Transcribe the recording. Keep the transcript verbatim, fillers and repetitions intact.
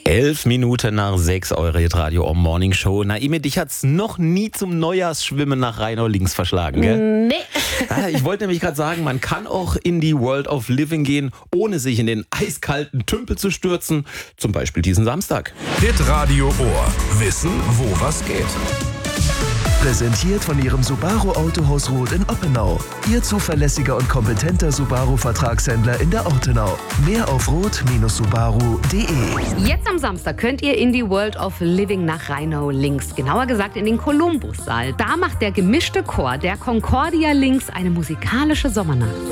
Elf Minuten nach sechs, eure Radio Om Morning Show. Naime, dich hat's noch nie zum Neujahrsschwimmen nach Rheinau links verschlagen, gell? Nee. Ja, ich wollte nämlich gerade sagen, man kann auch in die World of Living gehen, ohne sich in den eiskalten Tümpel zu stürzen. Zum Beispiel diesen Samstag. Hitradio Ohr. Wissen, wo was geht. Präsentiert von Ihrem Subaru Autohaus Roth in Oppenau. Ihr zuverlässiger und kompetenter Subaru-Vertragshändler in der Ortenau. Mehr auf roth Subaru punkt de. Jetzt am Samstag könnt ihr in die World of Living nach Rheinau links. Genauer gesagt in den Columbus-Saal. Da macht der gemischte Chor der Concordia links eine musikalische Sommernacht.